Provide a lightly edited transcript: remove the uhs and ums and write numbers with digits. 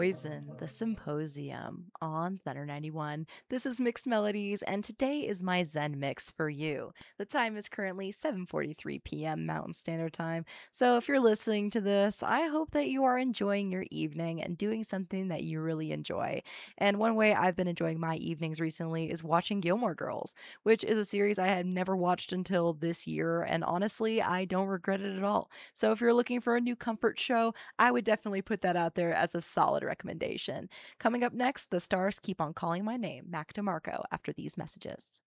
Poison, the Symposium on Thunder 91. This is Mixed Melodies, and today is my Zen mix for you. The time is currently 7:43 p.m. Mountain Standard Time. So if you're listening to this, I hope that you are enjoying your evening and doing something that you really enjoy. And one way I've been enjoying my evenings recently is watching Gilmore Girls, which is a series I had never watched until this year, and honestly, I don't regret it at all. So if you're looking for a new comfort show, I would definitely put that out there as a solid recommendation. Coming up next, the stars keep on calling my name, Mac DeMarco, after these messages.